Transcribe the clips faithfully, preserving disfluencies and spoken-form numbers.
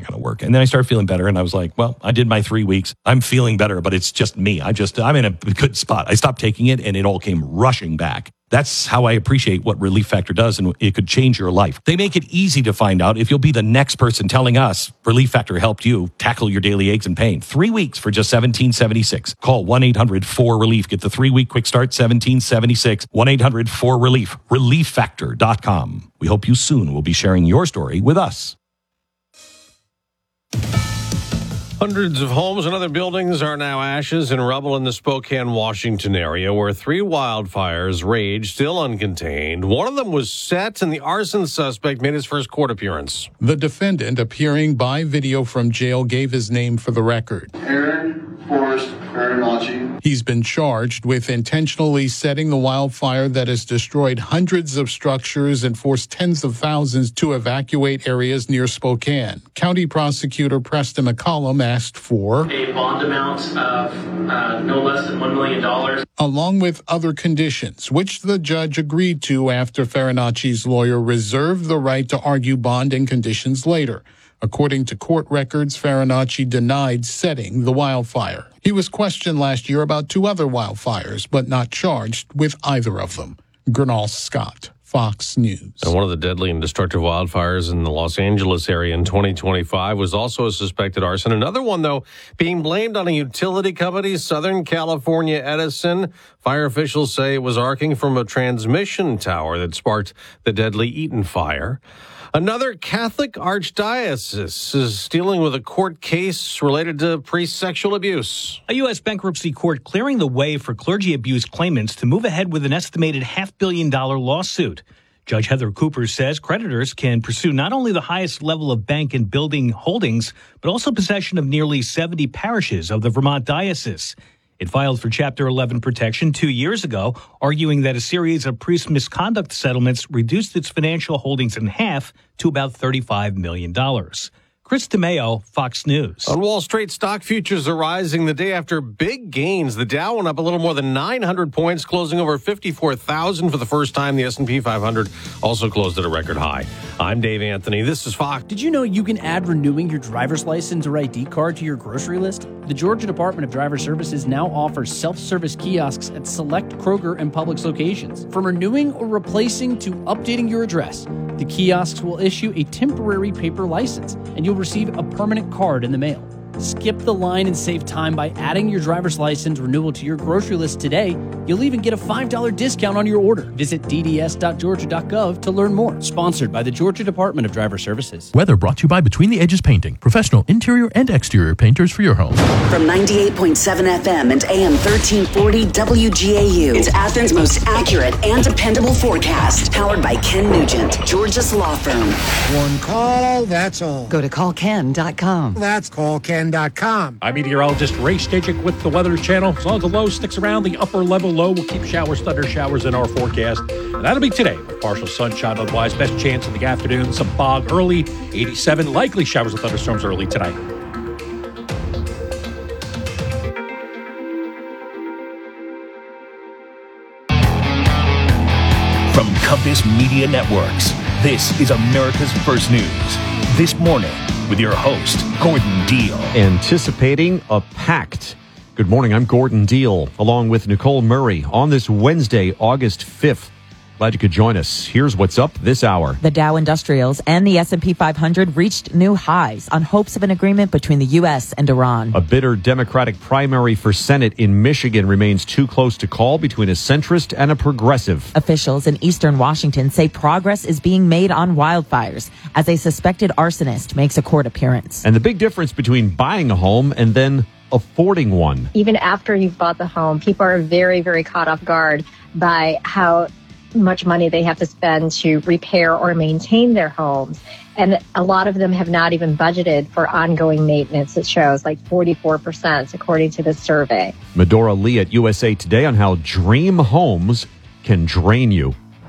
going to work. And then I started feeling better, and I was like, well, I did my three weeks. I'm feeling better, but it's just me. I just, I'm in a good spot. I stopped taking it, and it all came rushing back. That's how I appreciate what Relief Factor does, and it could change your life. They make it easy to find out if you'll be the next person telling us Relief Factor helped you tackle your daily aches and pain. Three weeks for just seventeen seventy-six. Call one eight hundred four relief. Get the three-week quick start, seventeen seventy-six. one eight hundred four relief. relief factor dot com. We hope you soon will be sharing your story with us. Hundreds of homes and other buildings are now ashes and rubble in the Spokane, Washington area, where three wildfires rage, still uncontained. One of them was set, and the arson suspect made his first court appearance. The defendant, appearing by video from jail, gave his name for the record. Aaron Forrest Farinacci. He's been charged with intentionally setting the wildfire that has destroyed hundreds of structures and forced tens of thousands to evacuate areas near Spokane. County Prosecutor Preston McCollum asked for a bond amount of uh, no less than one million dollars, along with other conditions, which the judge agreed to after Farinacci's lawyer reserved the right to argue bond and conditions later. According to court records, Farinacci denied setting the wildfire. He was questioned last year about two other wildfires, but not charged with either of them. Gernal Scott, Fox News. And one of the deadly and destructive wildfires in the Los Angeles area in twenty twenty-five was also a suspected arson. Another one, though, being blamed on a utility company, Southern California Edison. Fire officials say it was arcing from a transmission tower that sparked the deadly Eaton fire. Another Catholic archdiocese is dealing with a court case related to priest sexual abuse. A U S bankruptcy court clearing the way for clergy abuse claimants to move ahead with an estimated half billion dollar lawsuit. Judge Heather Cooper says creditors can pursue not only the highest level of bank and building holdings, but also possession of nearly seventy parishes of the Vermont diocese. It filed for Chapter eleven protection two years ago, arguing that a series of priest misconduct settlements reduced its financial holdings in half to about thirty-five million dollars. Chris DeMeo, Fox News. On Wall Street, stock futures are rising the day after big gains. The Dow went up a little more than nine hundred points, closing over fifty-four thousand for the first time. The S and P five hundred also closed at a record high. I'm Dave Anthony. This is Fox. Did you know you can add renewing your driver's license or I D card to your grocery list? The Georgia Department of Driver Services now offers self-service kiosks at select Kroger and Publix locations. From renewing or replacing to updating your address, the kiosks will issue a temporary paper license, and you'll receive a permanent card in the mail. Skip the line and save time by adding your driver's license renewal to your grocery list today. You'll even get a five dollars discount on your order. Visit d d s dot georgia dot gov to learn more. Sponsored by the Georgia Department of Driver Services. Weather brought to you by Between the Edges Painting, professional interior and exterior painters for your home. From ninety-eight point seven F M and A M thirteen forty W G A U, it's Athens' most accurate and dependable forecast. Powered by Ken Nugent, Georgia's law firm. One call, that's all. Go to call ken dot com. That's call ken dot com. I'm meteorologist Ray Stejcik with the Weather Channel. As long as the low sticks around the upper level low, we'll keep showers, thunder showers in our forecast. And that'll be today with partial sunshine. Otherwise, best chance in the afternoon. Some fog early, eighty-seven. Likely showers and thunderstorms early tonight. From Compass Media Networks, this is America's First News. This morning, with your host, Gordon Deal. Anticipating a pact. Good morning, I'm Gordon Deal, along with Nicole Murray, on this Wednesday, August fifth. Glad you could join us. Here's what's up this hour. The Dow Industrials and the S and P five hundred reached new highs on hopes of an agreement between the U S and Iran. A bitter Democratic primary for Senate in Michigan remains too close to call between a centrist and a progressive. Officials in eastern Washington say progress is being made on wildfires as a suspected arsonist makes a court appearance. And the big difference between buying a home and then affording one. Even after you've bought the home, people are very, very caught off guard by how much money they have to spend to repair or maintain their homes. And a lot of them have not even budgeted for ongoing maintenance. It shows like forty-four percent, according to this survey. Medora Lee at U S A Today on how dream homes can drain you.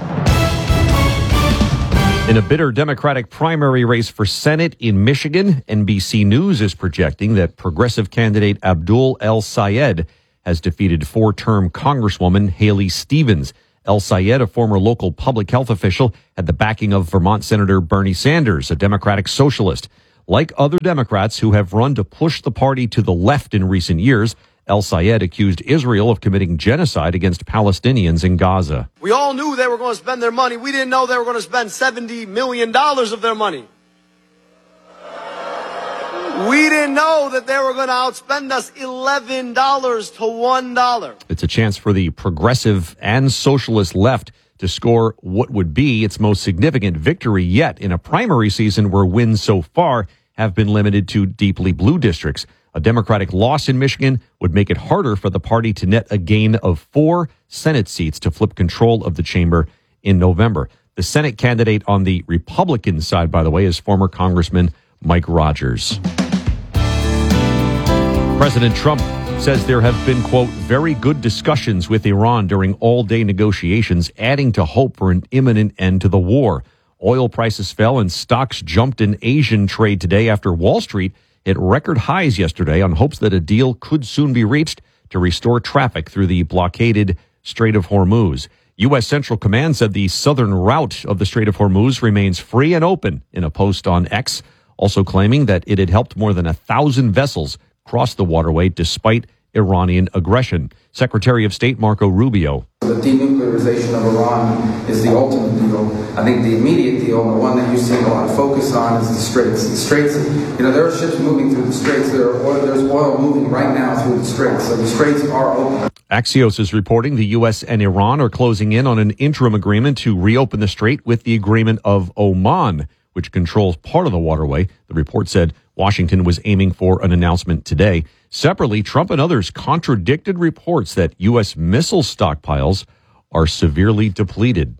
In a bitter Democratic primary race for Senate in Michigan, N B C News is projecting that progressive candidate Abdul El Sayed has defeated four-term Congresswoman Haley Stevens. El Sayed, a former local public health official, had the backing of Vermont Senator Bernie Sanders, a Democratic socialist. Like other Democrats who have run to push the party to the left in recent years, El-Sayed accused Israel of committing genocide against Palestinians in Gaza. We all knew they were going to spend their money. We didn't know they were going to spend seventy million dollars of their money. We didn't know that they were going to outspend us eleven dollars to one dollar. It's a chance for the progressive and socialist left to score what would be its most significant victory yet in a primary season where wins so far have been limited to deeply blue districts. A Democratic loss in Michigan would make it harder for the party to net a gain of four Senate seats to flip control of the chamber in November. The Senate candidate on the Republican side, by the way, is former Congressman Mike Rogers. President Trump says there have been, quote, very good discussions with Iran during all-day negotiations, adding to hope for an imminent end to the war. Oil prices fell and stocks jumped in Asian trade today after Wall Street hit record highs yesterday on hopes that a deal could soon be reached to restore traffic through the blockaded Strait of Hormuz. U S. Central Command said the southern route of the Strait of Hormuz remains free and open in a post on X, also claiming that it had helped more than a thousand vessels cross the waterway despite Iranian aggression. Secretary of State Marco Rubio. The denuclearization of Iran is the ultimate deal. I think the immediate deal, the one that you're seeing a lot of focus on, is the Straits. The Straits, you know, there are ships moving through the Straits. There are oil, there's oil moving right now through the Straits. So the Straits are open. Axios is reporting the U S and Iran are closing in on an interim agreement to reopen the strait with the agreement of Oman, which controls part of the waterway. The report said Washington was aiming for an announcement today. Separately, Trump and others contradicted reports that U S missile stockpiles are severely depleted.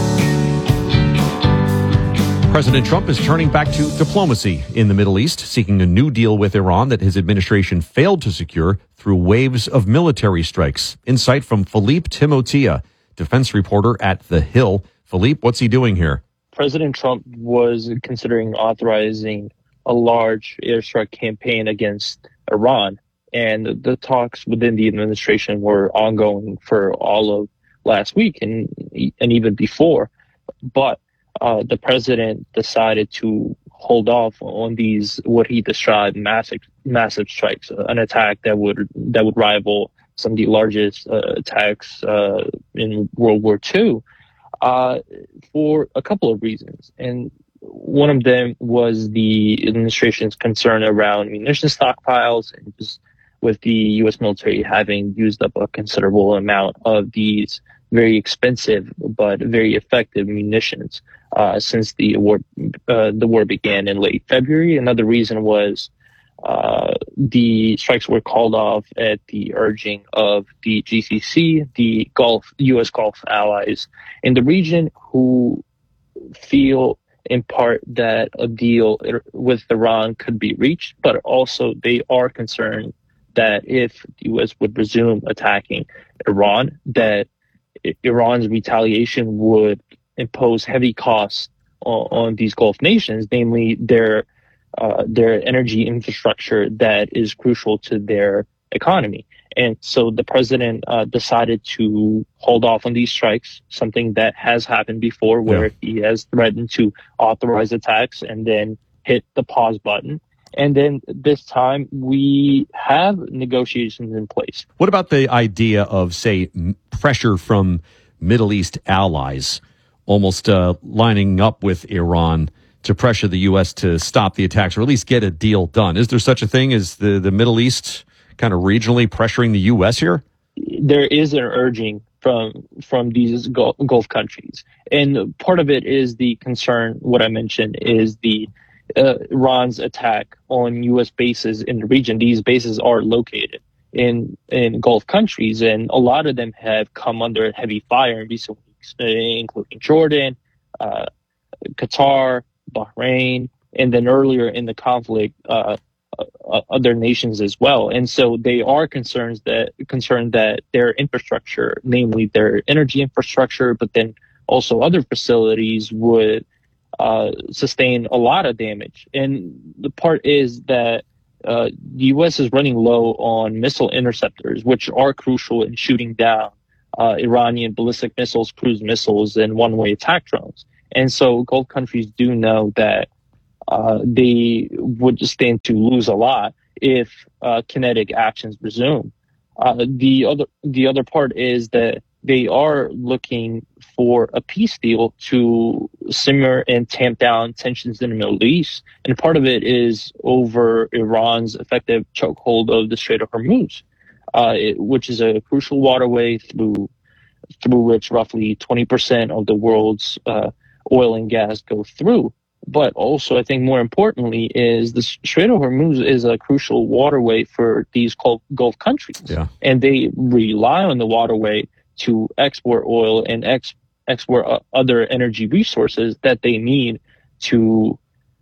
President Trump is turning back to diplomacy in the Middle East, seeking a new deal with Iran that his administration failed to secure through waves of military strikes. Insight from Philippe Timotia, defense reporter at The Hill. Philippe, what's he doing here? President Trump was considering authorizing a large airstrike campaign against Iran, and the talks within the administration were ongoing for all of last week and and even before. But uh, the president decided to hold off on these, what he described, massive massive strikes, an attack that would that would rival some of the largest uh, attacks uh, in World War Two, uh, for a couple of reasons. And one of them was the administration's concern around munition stockpiles, and just with the U S military having used up a considerable amount of these very expensive but very effective munitions uh, since the war uh, the war began in late February. Another reason was uh, the strikes were called off at the urging of the G C C, the Gulf U S Gulf allies in the region, who feel in part that a deal with Iran could be reached, but also they are concerned that if the U S would resume attacking Iran, that Iran's retaliation would impose heavy costs on, on these Gulf nations, namely their uh, their energy infrastructure that is crucial to their economy. And so the president uh, decided to hold off on these strikes, something that has happened before, where yeah. he has threatened to authorize attacks and then hit the pause button. And then this time we have negotiations in place. What about the idea of, say, pressure from Middle East allies, almost uh, lining up with Iran to pressure the U S to stop the attacks or at least get a deal done? Is there such a thing as the, the Middle East kind of regionally pressuring the U S here? There is an urging from from these Gulf, Gulf countries. And part of it is the concern, what I mentioned, is the uh, Iran's attack on U S bases in the region. These bases are located in, in Gulf countries, and a lot of them have come under heavy fire in recent weeks, including Jordan, uh, Qatar, Bahrain, and then earlier in the conflict, uh, uh, other nations as well. And so they are concerns that concerned that their infrastructure, namely their energy infrastructure, but then also other facilities, would uh, sustain a lot of damage. And the part is that uh, the U S is running low on missile interceptors, which are crucial in shooting down uh, Iranian ballistic missiles, cruise missiles, and one-way attack drones. And so Gulf countries do know that uh, they would stand to lose a lot if uh, kinetic actions resume. Uh, the other the other part is that they are looking for a peace deal to simmer and tamp down tensions in the Middle East. And part of it is over Iran's effective chokehold of the Strait of Hormuz, uh, it, which is a crucial waterway through through which roughly twenty percent of the world's uh, oil and gas go through. But also, I think more importantly, is the Strait of Hormuz is a crucial waterway for these Gulf countries. Yeah. And they rely on the waterway to export oil and ex- export uh, other energy resources that they need to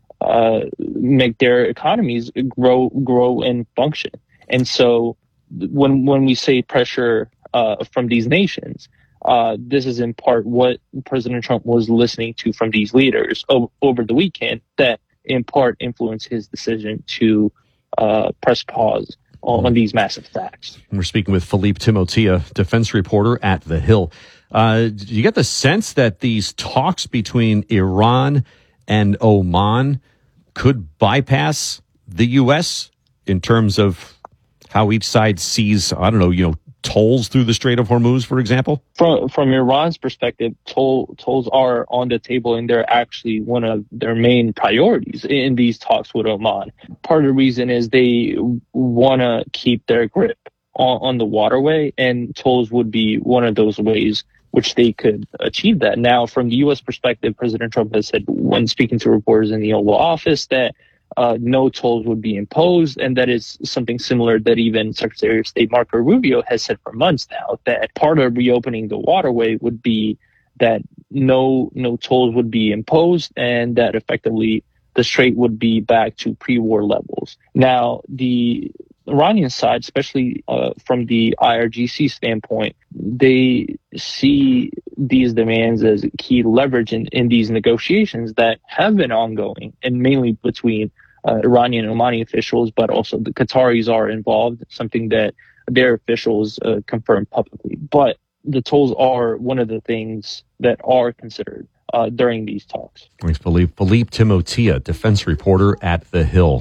uh, make their economies grow, grow and function. And so when, when we say pressure uh, from these nations, Uh, this is in part what President Trump was listening to from these leaders o- over the weekend that in part influenced his decision to uh, press pause on, on these massive attacks. We're speaking with Philippe Timotia, defense reporter at The Hill. Uh, do you get the sense that these talks between Iran and Oman could bypass the U S in terms of how each side sees, I don't know, you know, tolls through the Strait of Hormuz, for example? From from Iran's perspective, toll, tolls are on the table, and they're actually one of their main priorities in these talks with Oman. Part of the reason is they want to keep their grip on, on the waterway, and tolls would be one of those ways which they could achieve that. Now, from the U S perspective, President Trump has said when speaking to reporters in the Oval Office that Uh, no tolls would be imposed, and that is something similar that even Secretary of State Marco Rubio has said for months now, that part of reopening the waterway would be that no no tolls would be imposed, and that effectively the strait would be back to pre-war levels. Now, the Iranian side, especially uh, from the I R G C standpoint, they see these demands as key leverage in, in these negotiations that have been ongoing, and mainly between uh, Iranian and Omani officials, but also the Qataris are involved, something that their officials uh, confirmed publicly. But the tolls are one of the things that are considered uh, during these talks. Thanks, Philippe. Philippe Timotia, defense reporter at The Hill.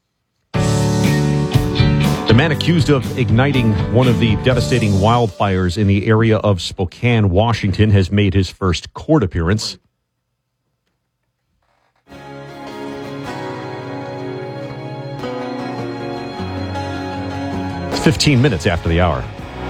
The man accused of igniting one of the devastating wildfires in the area of Spokane, Washington, has made his first court appearance. It's fifteen minutes after the hour.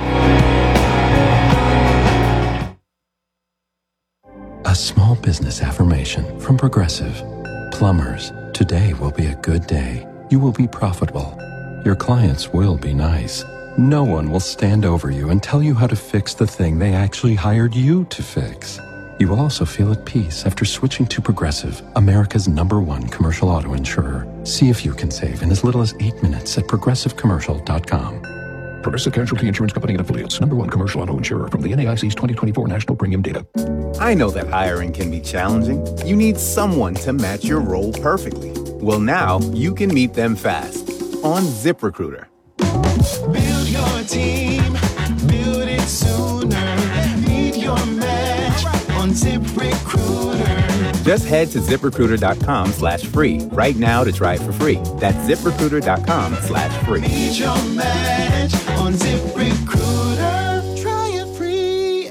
A small business affirmation from Progressive. Plumbers, today will be a good day. You will be profitable. Your clients will be nice. No one will stand over you and tell you how to fix the thing they actually hired you to fix. You will also feel at peace after switching to Progressive, America's number one commercial auto insurer. See if you can save in as little as eight minutes at progressive commercial dot com. Progressive Casualty Insurance Company and Affiliates, number one commercial auto insurer from the N A I C's twenty twenty-four National Premium Data. I know that hiring can be challenging. You need someone to match your role perfectly. Well, now you can meet them fast on ZipRecruiter. Build your team, build it sooner. Meet your match on ZipRecruiter. Just head to ZipRecruiter.com slash free right now to try it for free. That's ZipRecruiter.com slash free. Meet your match on ZipRecruiter. Try it free.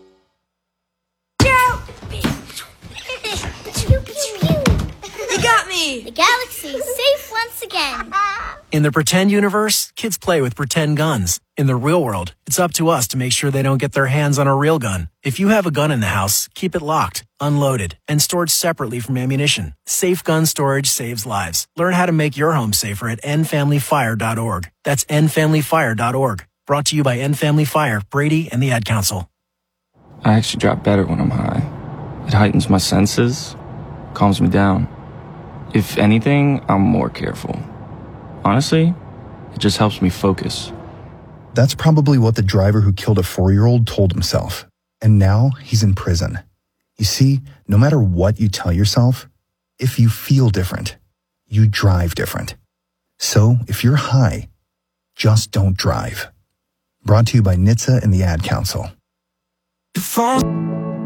You got me! The galaxy is safe once again. In the pretend universe, kids play with pretend guns. In the real world, it's up to us to make sure they don't get their hands on a real gun. If you have a gun in the house, keep it locked, unloaded, and stored separately from ammunition. Safe gun storage saves lives. Learn how to make your home safer at end family fire dot org. That's end family fire dot org. Brought to you by End Family Fire, Brady, and the Ad Council. I actually drop better when I'm high. It heightens my senses, calms me down. If anything, I'm more careful. Honestly, it just helps me focus. That's probably what the driver who killed a four-year-old told himself. And now he's in prison. You see, no matter what you tell yourself, if you feel different, you drive different. So if you're high, just don't drive. Brought to you by N H T S A and the Ad Council.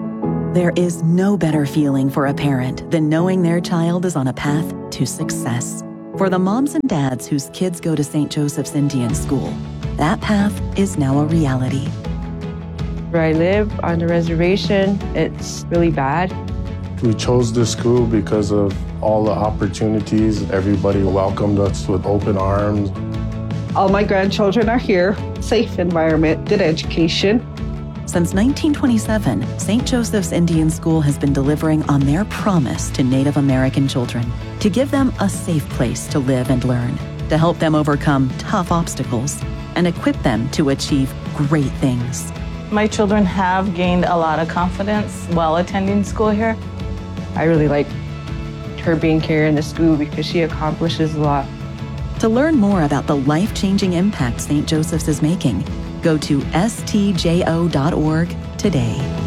There is no better feeling for a parent than knowing their child is on a path to success. For the moms and dads whose kids go to Saint Joseph's Indian School, that path is now a reality. Where I live on the reservation, it's really bad. We chose this school because of all the opportunities. Everybody welcomed us with open arms. All my grandchildren are here. Safe environment, good education. Since nineteen twenty-seven, Saint Joseph's Indian School has been delivering on their promise to Native American children to give them a safe place to live and learn, to help them overcome tough obstacles, and equip them to achieve great things. My children have gained a lot of confidence while attending school here. I really like her being here in the school because she accomplishes a lot. To learn more about the life-changing impact Saint Joseph's is making, go to S T J O dot org today.